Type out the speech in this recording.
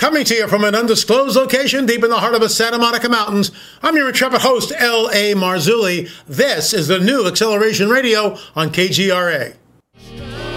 Coming to you from an undisclosed location deep in the heart of the Santa Monica Mountains, I'm your intrepid host, L.A. Marzulli. This is the new Acceleration Radio on KGRA.